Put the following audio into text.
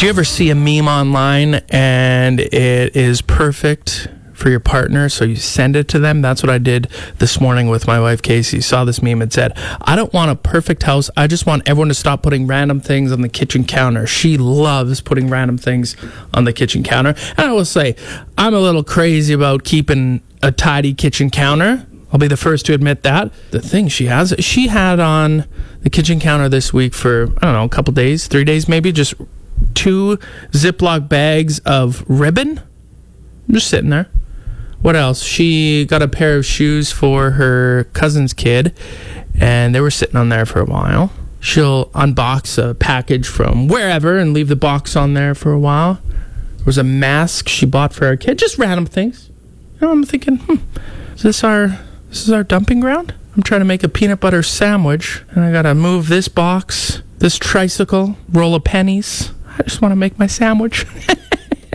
Do you ever see a meme online and it is perfect for your partner, so you send it to them? That's what I did this morning with my wife, Casey. Saw this meme and said, I don't want a perfect house. I just want everyone to stop putting random things on the kitchen counter. She loves putting random things on the kitchen counter. And I will say, I'm a little crazy about keeping a tidy kitchen counter. I'll be the first to admit that. The thing she had on the kitchen counter this week for, I don't know, a couple days, 3 days maybe, just 2 Ziploc bags of ribbon. Just sitting there. What else? She got a pair of shoes for her cousin's kid, and they were sitting on there for a while. She'll unbox a package from wherever and leave the box on there for a while. There was a mask she bought for her kid. Just random things. You know, I'm thinking, is this our dumping ground? I'm trying to make a peanut butter sandwich, and I gotta move this box, this tricycle, roll of pennies. I just want to make my sandwich.